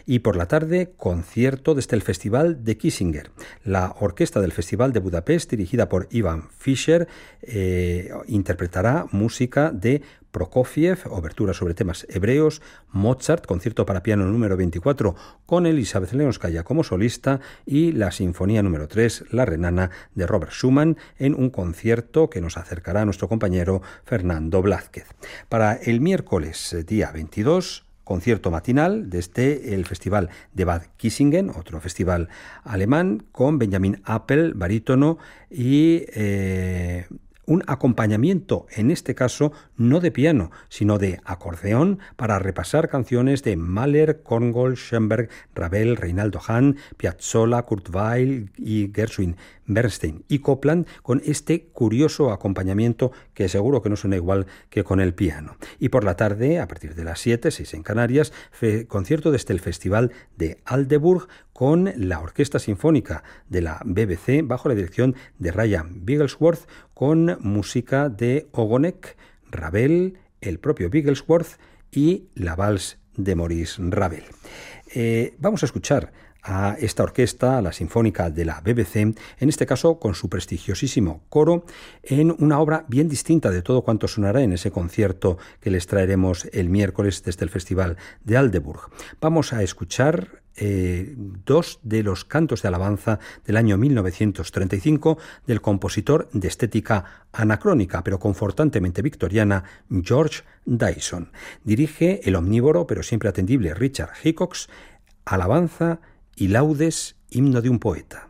Y por la tarde, concierto desde el Festival de Kissinger. La orquesta del Festival de Budapest, dirigida por Ivan Fischer, interpretará música de Prokofiev, obertura sobre temas hebreos, Mozart, concierto para piano número 24 con Elisabeth Leonskaya como solista, y la Sinfonía número 3, La Renana, de Robert Schumann, en un concierto que nos acercará a nuestro compañero Fernando Blázquez. Para el miércoles, día 22, concierto matinal desde el Festival de Bad Kissingen, otro festival alemán, con Benjamin Appel, barítono, y un acompañamiento, en este caso, no de piano, sino de acordeón, para repasar canciones de Mahler, Korngold, Schoenberg, Ravel, Reinaldo Hahn, Piazzolla, Kurt Weill y Gershwin, Bernstein y Copland, con este curioso acompañamiento que seguro que no suena igual que con el piano. Y por la tarde, a partir de las 7, 6 en Canarias, concierto desde el Festival de Aldeburgh con la Orquesta Sinfónica de la BBC bajo la dirección de Ryan Bigglesworth, con música de Ogonek, Ravel, el propio Bigglesworth y la Vals de Maurice Ravel. Vamos a escuchar a esta orquesta, a la Sinfónica de la BBC, en este caso con su prestigiosísimo coro, en una obra bien distinta de todo cuanto sonará en ese concierto que les traeremos el miércoles desde el Festival de Aldeburgh. Vamos a escuchar dos de los cantos de alabanza del año 1935 del compositor de estética anacrónica pero confortantemente victoriana, George Dyson. Dirige el omnívoro pero siempre atendible Richard Hickox, alabanza y laudes, himno de un poeta.